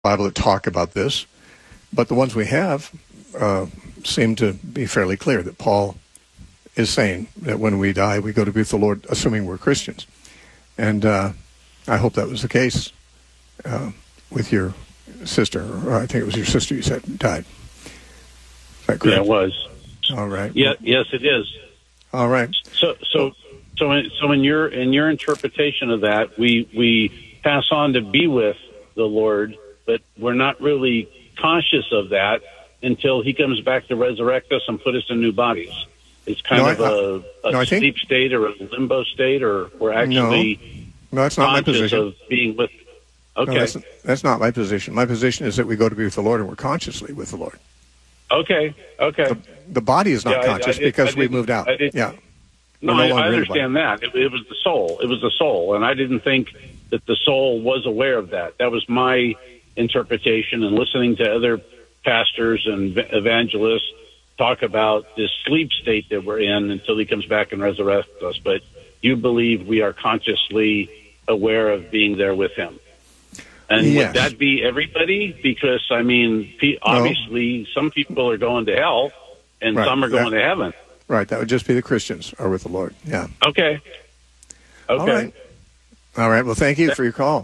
Bible that talk about this, but the ones we have seem to be fairly clear that Paul is saying that when we die, we go to be with the Lord, assuming we're Christians. And I hope that was the case with your sister, or I think it was your sister you said died. Is that correct? Yeah, it was. All right. Yeah, yes, it is. All right. So in your interpretation of that, we pass on to be with the Lord, but we're not really conscious of that until He comes back to resurrect us and put us in new bodies. It's kind of a sleep state or a limbo state, or we're actually no, that's not my position. Of being with. Okay, no, that's not my position. My position is that we go to be with the Lord and we're consciously with the Lord. Okay. The body is not conscious because we moved out. No, I understand that. It was the soul. It was the soul, and I didn't think that the soul was aware of that. That was my interpretation, and listening to other pastors and evangelists talk about this sleep state that we're in until He comes back and resurrects us. But you believe we are consciously aware of being there with Him. And yes. Would that be everybody? Because, I mean, obviously some people are going to hell and some are going to heaven. Right, that would just be the Christians are with the Lord, yeah. Okay. All right, well, thank you for your call.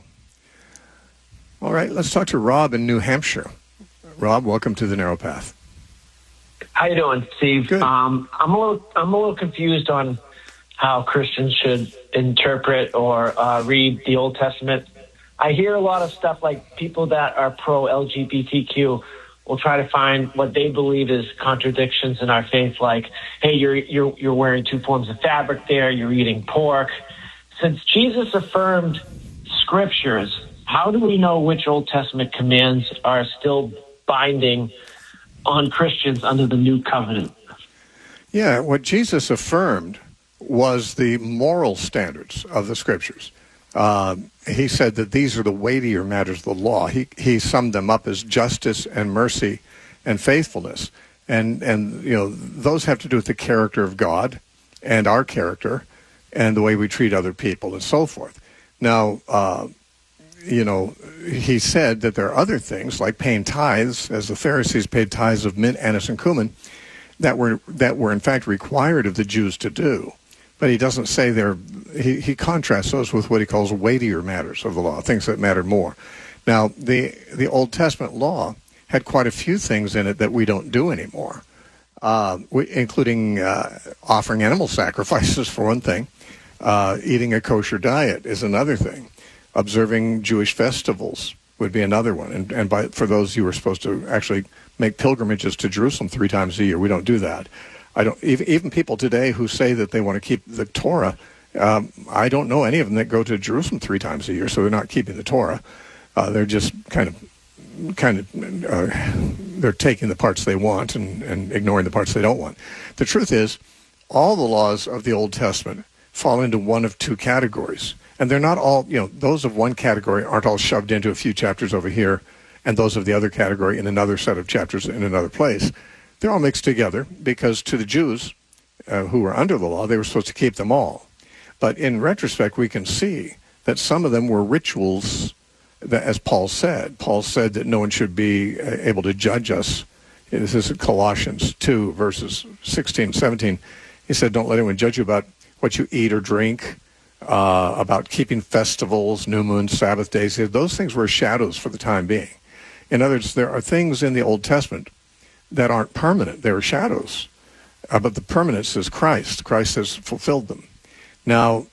All right, let's talk to Rob in New Hampshire. Rob, welcome to the Narrow Path. How you doing, Steve? Good. I'm a little confused on how Christians should interpret or read the Old Testament. I hear a lot of stuff like people that are pro-LGBTQ will try to find what they believe is contradictions in our faith, like, hey, you're wearing two forms of fabric there, you're eating pork. Since Jesus affirmed scriptures, how do we know which Old Testament commands are still binding on Christians under the new covenant? Yeah, what Jesus affirmed was the moral standards of the scriptures. He said that these are the weightier matters of the law. He summed them up as justice and mercy and faithfulness. And those have to do with the character of God and our character and the way we treat other people and so forth. Now, he said that there are other things like paying tithes, as the Pharisees paid tithes of mint, anise, and cumin, that were in fact required of the Jews to do. But he doesn't say he contrasts those with what he calls weightier matters of the law, things that matter more. Now, the Old Testament law had quite a few things in it that we don't do anymore, including offering animal sacrifices, for one thing. Eating a kosher diet is another thing. Observing Jewish festivals would be another one. And for those you were supposed to actually make pilgrimages to Jerusalem 3 times a year, we don't do that. Even people today who say that they want to keep the Torah, I don't know any of them that go to Jerusalem 3 times a year, so they're not keeping the Torah. They're just kind of they're taking the parts they want and ignoring the parts they don't want. The truth is, all the laws of the Old Testament fall into one of 2 categories, and they're not all. Those of one category aren't all shoved into a few chapters over here, and those of the other category in another set of chapters in another place. They're all mixed together because to the Jews who were under the law, they were supposed to keep them all. But in retrospect, we can see that some of them were rituals, that, as Paul said. Paul said that no one should be able to judge us. This is Colossians 2, verses 16, 17. He said, don't let anyone judge you about what you eat or drink, about keeping festivals, new moons, Sabbath days. Those things were shadows for the time being. In other words, there are things in the Old Testament that aren't permanent. They were shadows. But the permanence is Christ. Christ has fulfilled them. Now,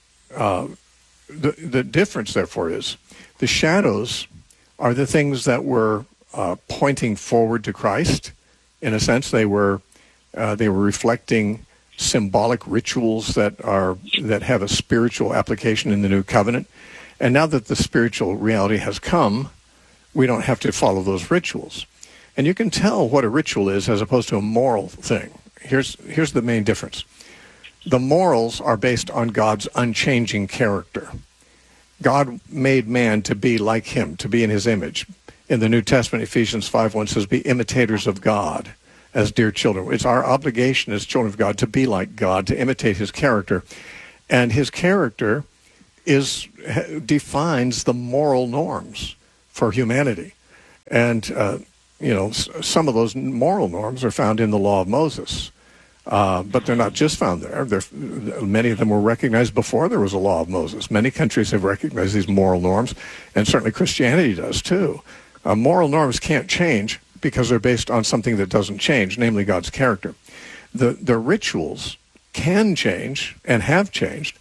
the difference, therefore, is the shadows are the things that were pointing forward to Christ. In a sense, they were reflecting symbolic rituals that have a spiritual application in the new covenant. And now that the spiritual reality has come, we don't have to follow those rituals. And you can tell what a ritual is as opposed to a moral thing. Here's the main difference. The morals are based on God's unchanging character. God made man to be like him, to be in his image. In the New Testament, Ephesians 5:1 says, be imitators of God as dear children. It's our obligation as children of God to be like God, to imitate his character. And his character defines the moral norms for humanity. And, some of those moral norms are found in the law of Moses. But they're not just found there. Many of them were recognized before there was a law of Moses. Many countries have recognized these moral norms, and certainly Christianity does too. Moral norms can't change because they're based on something that doesn't change, namely God's character. The rituals can change and have changed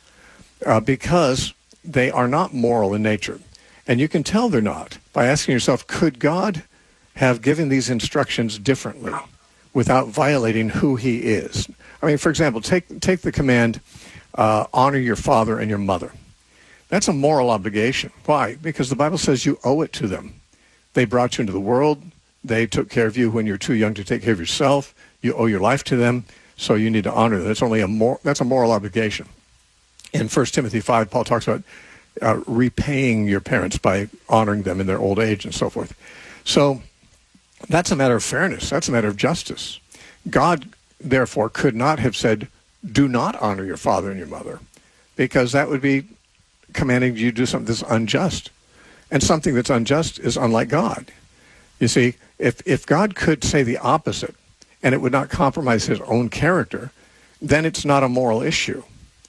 because they are not moral in nature. And you can tell they're not by asking yourself, could God have given these instructions differently without violating who he is? I mean, for example, take the command, honor your father and your mother. That's a moral obligation. Why? Because the Bible says you owe it to them. They brought you into the world. They took care of you when you're too young to take care of yourself. You owe your life to them, so you need to honor them. That's a moral obligation. In 1 Timothy 5, Paul talks about repaying your parents by honoring them in their old age and so forth. So that's a matter of fairness. That's a matter of justice. God, therefore, could not have said, do not honor your father and your mother, because that would be commanding you to do something that's unjust. And something that's unjust is unlike God. You see, if God could say the opposite, and it would not compromise his own character, then it's not a moral issue.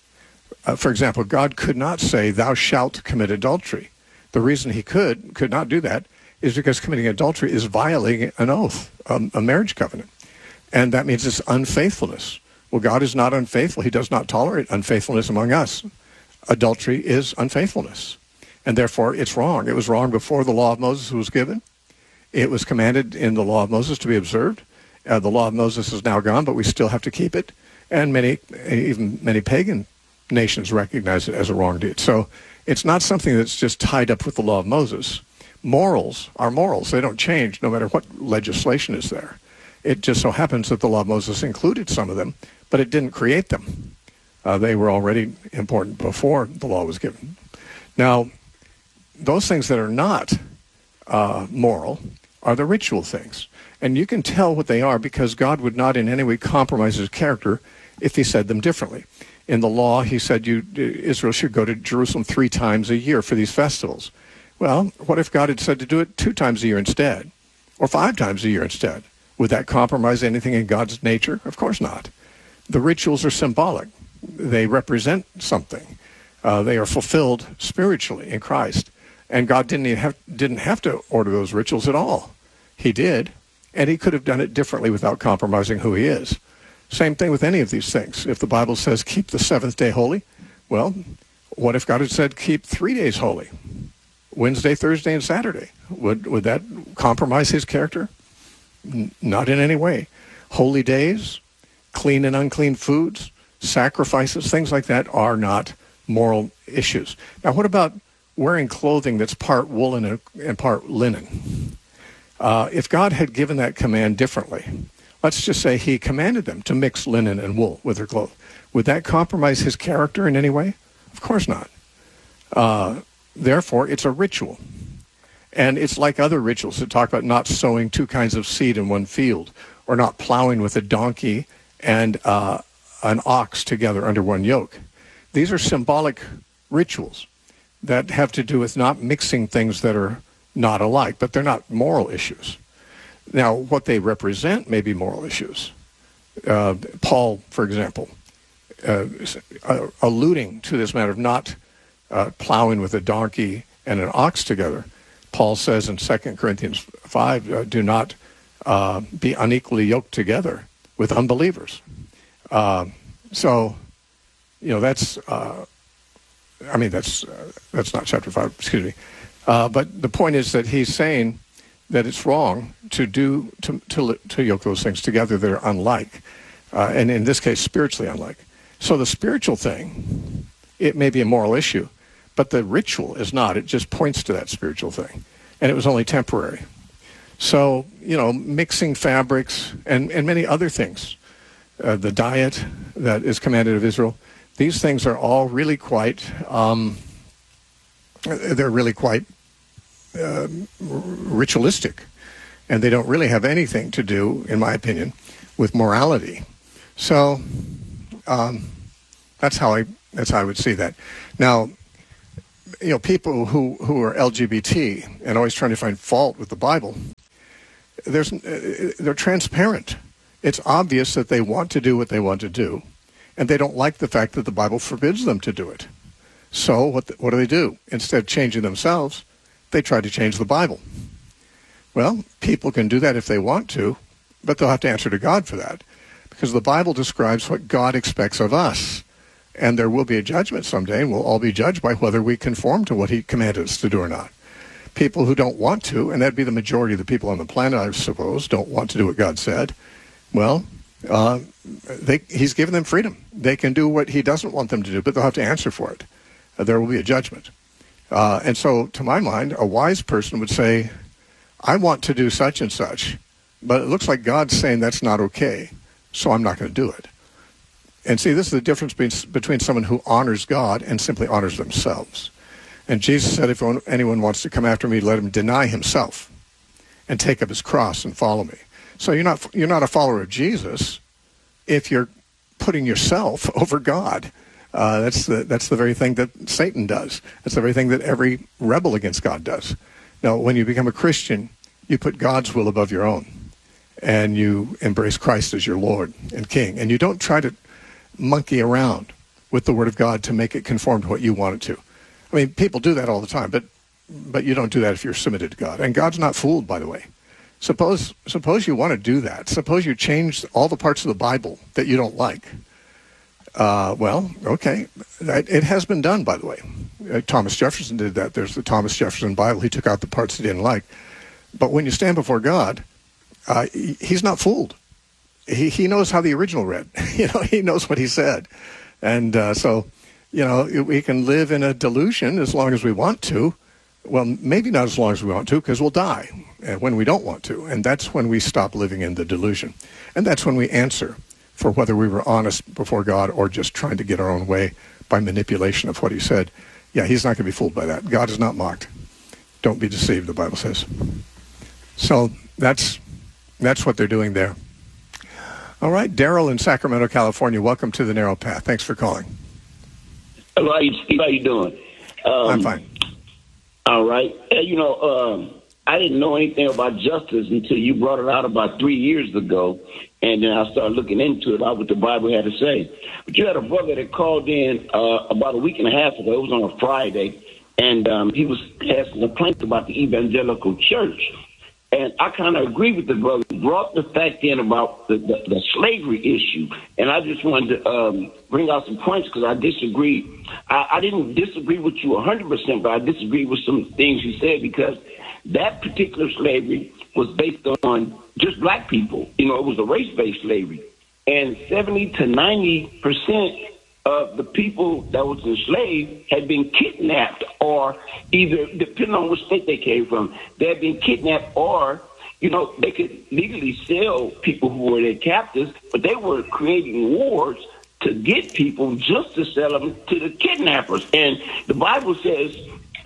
For example, God could not say, thou shalt commit adultery. The reason he could not do that is because committing adultery is violating an oath, a marriage covenant. And that means it's unfaithfulness. Well, God is not unfaithful. He does not tolerate unfaithfulness among us. Adultery is unfaithfulness. And therefore, it's wrong. It was wrong before the law of Moses was given. It was commanded in the law of Moses to be observed. The law of Moses is now gone, but we still have to keep it. And even many pagan nations recognize it as a wrong deed. So it's not something that's just tied up with the law of Moses. Morals are morals. They don't change no matter what legislation is there. It just so happens that the law of Moses included some of them, but it didn't create them. They were already important before the law was given. Now, those things that are not moral are the ritual things. And you can tell what they are because God would not in any way compromise his character if he said them differently. In the law, he said Israel should go to Jerusalem 3 times a year for these festivals. Well, what if God had said to do it 2 times a year instead, or 5 times a year instead? Would that compromise anything in God's nature? Of course not. The rituals are symbolic. They represent something. They are fulfilled spiritually in Christ. And God didn't have to order those rituals at all. He did, and he could have done it differently without compromising who he is. Same thing with any of these things. If the Bible says keep the 7th day holy, well, what if God had said keep 3 days holy? Wednesday, Thursday, and Saturday. Would that compromise his character? Not in any way. Holy days, clean and unclean foods, sacrifices, things like that are not moral issues. Now, what about wearing clothing that's part woolen and part linen? If God had given that command differently, let's just say he commanded them to mix linen and wool with their clothes, would that compromise his character in any way? Of course not. Therefore, it's a ritual. And it's like other rituals that talk about not sowing 2 kinds of seed in one field, or not plowing with a donkey and an ox together under one yoke. These are symbolic rituals that have to do with not mixing things that are not alike, but they're not moral issues. Now, what they represent may be moral issues. Paul, for example, alluding to this matter of not plowing with a donkey and an ox together, Paul says in 2 Corinthians 5, do not be unequally yoked together with unbelievers. So, that's that's not chapter 5, excuse me. But the point is that he's saying that it's wrong to yoke those things together that are unlike, and in this case, spiritually unlike. So the spiritual thing, it may be a moral issue, but the ritual is not. It just points to that spiritual thing, and it was only temporary. So, mixing fabrics and many other things, the diet that is commanded of Israel, these things are all really quite, ritualistic, and they don't really have anything to do, in my opinion, with morality. So that's how I would see that. Now, people who are LGBT and always trying to find fault with the Bible, they're transparent. It's obvious that they want to do what they want to do, and they don't like the fact that the Bible forbids them to do it. So what do they do? Instead of changing themselves, they try to change the Bible. Well, people can do that if they want to, but they'll have to answer to God for that, because the Bible describes what God expects of us. And there will be a judgment someday, and we'll all be judged by whether we conform to what he commanded us to do or not. People who don't want to, and that'd be the majority of the people on the planet, I suppose, don't want to do what God said. Well, he's given them freedom. They can do what he doesn't want them to do, but they'll have to answer for it. There will be a judgment. And so, to my mind, a wise person would say, I want to do such and such, but it looks like God's saying that's not okay, so I'm not going to do it. And see, this is the difference between someone who honors God and simply honors themselves. And Jesus said, if anyone wants to come after me, let him deny himself and take up his cross and follow me. So you're not a follower of Jesus if you're putting yourself over God. That's the very thing that Satan does. That's the very thing that every rebel against God does. Now, when you become a Christian, you put God's will above your own, and you embrace Christ as your Lord and King. And you don't try to monkey around with the Word of God to make it conform to what you want it to. I mean, people do that all the time, but you don't do that if you're submitted to God. And God's not fooled, by the way. Suppose you want to do that. Suppose you change all the parts of the Bible that you don't like. Well, okay. It has been done, by the way. Thomas Jefferson did that. There's the Thomas Jefferson Bible. He took out the parts he didn't like. But when you stand before God, he's not fooled. He knows how the original read. He knows what he said. And so, we can live in a delusion as long as we want to. Well, maybe not as long as we want to, because we'll die when we don't want to. And that's when we stop living in the delusion. And that's when we answer for whether we were honest before God or just trying to get our own way by manipulation of what he said. Yeah, he's not going to be fooled by that. God is not mocked. Don't be deceived, the Bible says. So that's what they're doing there. All right, Daryl in Sacramento, California, welcome to The Narrow Path. Thanks for calling. Hello, how you doing? I'm fine. All right. I didn't know anything about justice until you brought it out about 3 years ago, and then I started looking into it, about what the Bible had to say. But you had a brother that called in about a week and a half ago. It was on a Friday, and he was asking complaints about the evangelical church. And I kind of agree with the brother. He brought the fact in about the slavery issue. And I just wanted to bring out some points because I disagree. I didn't disagree with you 100%, but I disagree with some things you said because that particular slavery was based on just black people. It was a race-based slavery. And 70 to 90% of the people that was enslaved had been kidnapped, or either, depending on which state they came from, they had been kidnapped, or, they could legally sell people who were their captives, but they were creating wars to get people just to sell them to the kidnappers. And the Bible says,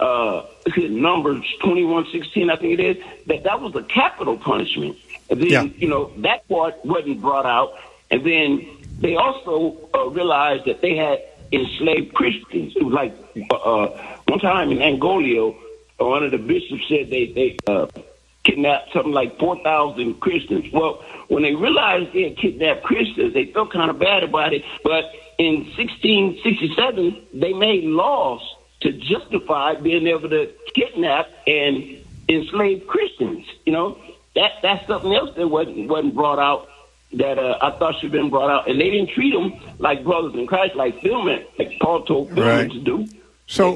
Numbers 21:16, I think it is, that was a capital punishment. And then, that part wasn't brought out. And then they also realized that they had enslaved Christians. It was like one time in Angola, one of the bishops said they kidnapped something like 4,000 Christians. Well, when they realized they had kidnapped Christians, they felt kind of bad about it. But in 1667, they made laws to justify being able to kidnap and enslave Christians. That's something else that wasn't brought out, that I thought should have been brought out. And they didn't treat them like brothers in Christ, like Paul told Philman to do. So,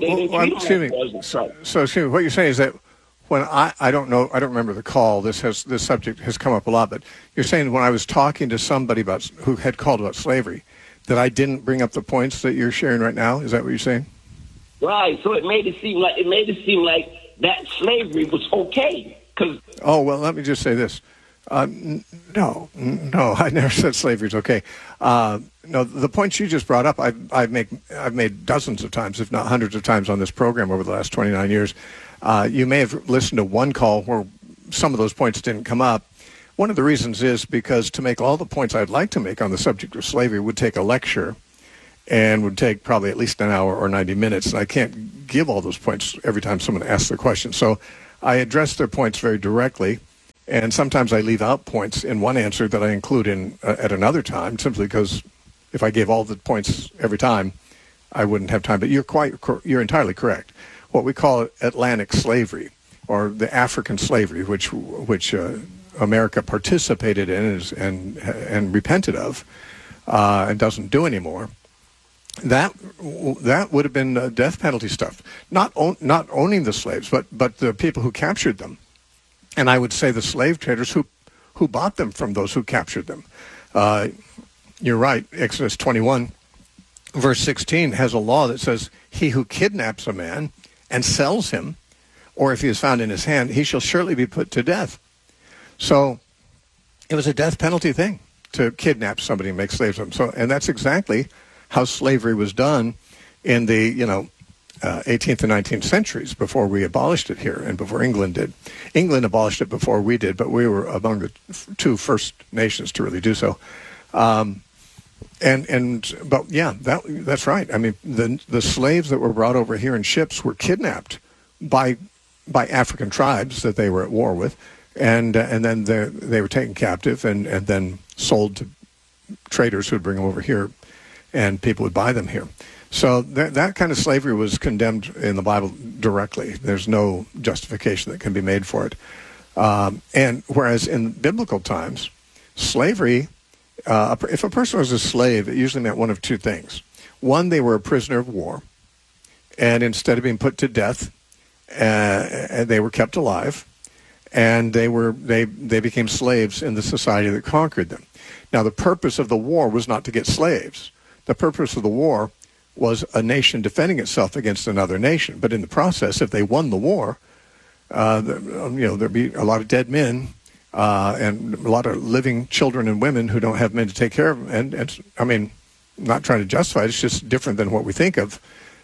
excuse me, what you're saying is that when I don't remember the call, this subject has come up a lot, but you're saying when I was talking to somebody who had called about slavery, that I didn't bring up the points that you're sharing right now? Is that what you're saying? Right. So it made it seem like that slavery was okay. Well, let me just say this. No, I never said slavery's okay. No, the points you just brought up, I've made dozens of times, if not hundreds of times on this program over the last 29 years. You may have listened to one call where some of those points didn't come up. One of the reasons is because to make all the points I'd like to make on the subject of slavery would take a lecture, and would take probably at least an hour or 90 minutes. And I can't give all those points every time someone asks the question. So I address their points very directly, and sometimes I leave out points in one answer that I include in at another time, simply because if I gave all the points every time, I wouldn't have time. But you're entirely correct. What we call Atlantic slavery, or the African slavery, which America participated in and repented of, and doesn't do anymore. That would have been death penalty stuff. Not owning the slaves, but the people who captured them, and I would say the slave traders who bought them from those who captured them. You're right. Exodus 21, verse 16 has a law that says, "He who kidnaps a man and sells him, or if he is found in his hand, he shall surely be put to death." So it was a death penalty thing to kidnap somebody and make slaves of them. So, and that's exactly how slavery was done in the 18th and 19th centuries, before we abolished it here and before England did. England abolished it before we did, but we were among the two first nations to really do so. But yeah, that's right. I mean, the slaves that were brought over here in ships were kidnapped by African tribes that they were at war with, and then they were taken captive and then sold to traders who would bring them over here, and people would buy them here. So that kind of slavery was condemned in the Bible directly. There's no justification that can be made for it. And whereas in biblical times, slavery, if a person was a slave, it usually meant one of two things. One, they were a prisoner of war, and instead of being put to death, they were kept alive, and they became slaves in the society that conquered them. Now, the purpose of the war was not to get slaves. The purpose of the war was a nation defending itself against another nation. But in the process, if they won the war, there'd be a lot of dead men and a lot of living children and women who don't have men to take care of them. And I mean, I'm not trying to justify it. It's just different than what we think of.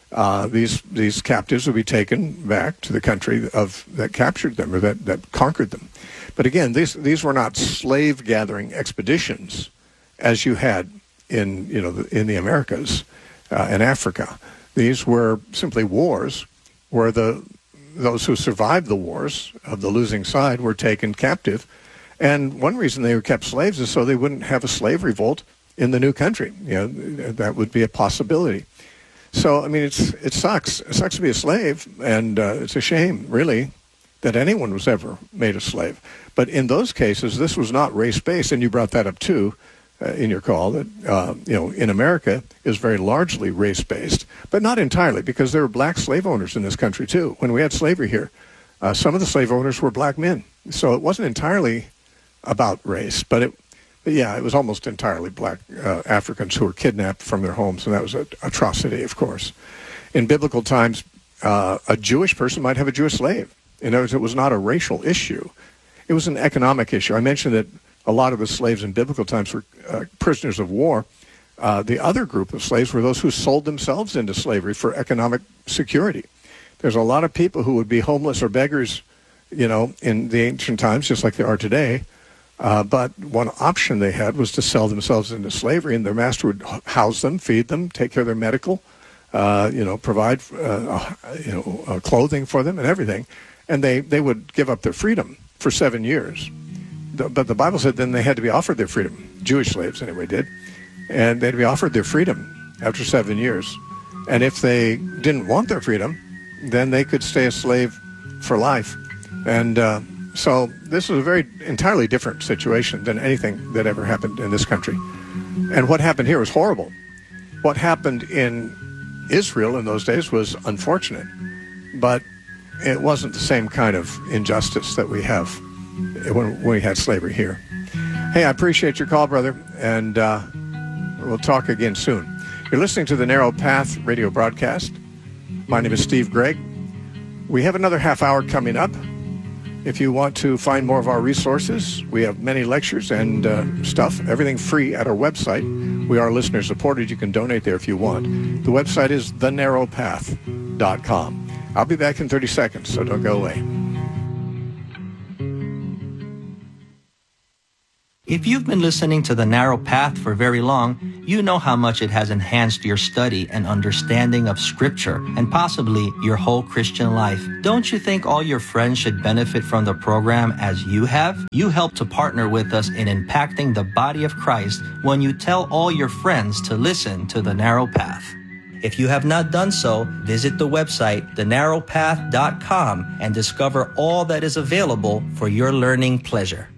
These captives would be taken back to the country that captured them or that conquered them. But again, these were not slave gathering expeditions as you had in the Americas and Africa. These were simply wars where those who survived the wars of the losing side were taken captive. And one reason they were kept slaves is so they wouldn't have a slave revolt in the new country. That would be a possibility. So, I mean, it sucks. It sucks to be a slave, and it's a shame, really, that anyone was ever made a slave. But in those cases, this was not race-based, and you brought that up, too, in your call, that, in America is very largely race-based, but not entirely, because there were black slave owners in this country, too. When we had slavery here, some of the slave owners were black men. So it wasn't entirely about race, but it was almost entirely black Africans who were kidnapped from their homes, and that was an atrocity, of course. In biblical times, a Jewish person might have a Jewish slave. In other words, it was not a racial issue. It was an economic issue. I mentioned that a lot of the slaves in biblical times were prisoners of war. The other group of slaves were those who sold themselves into slavery for economic security. There's a lot of people who would be homeless or beggars, in the ancient times, just like they are today. But one option they had was to sell themselves into slavery, and their master would house them, feed them, take care of their medical, provide, clothing for them and everything. And they would give up their freedom for 7 years. But the Bible said then they had to be offered their freedom. Jewish slaves, anyway, did. And they had to be offered their freedom after 7 years. And if they didn't want their freedom, then they could stay a slave for life. And so this was a very entirely different situation than anything that ever happened in this country. And what happened here was horrible. What happened in Israel in those days was unfortunate, but it wasn't the same kind of injustice that we have when we had slavery here. Hey, I appreciate your call, brother, and we'll talk again soon. You're listening to the Narrow Path radio broadcast. My name is Steve Gregg. We have another half hour coming up. If you want to find more of our resources, we have many lectures and stuff, everything free at our website. We are listener supported. You can donate there if you want. The website is thenarrowpath.com. I'll be back in 30 seconds, so don't go away. If you've been listening to The Narrow Path for very long, you know how much it has enhanced your study and understanding of Scripture and possibly your whole Christian life. Don't you think all your friends should benefit from the program as you have? You help to partner with us in impacting the body of Christ when you tell all your friends to listen to The Narrow Path. If you have not done so, visit the website, thenarrowpath.com, and discover all that is available for your learning pleasure.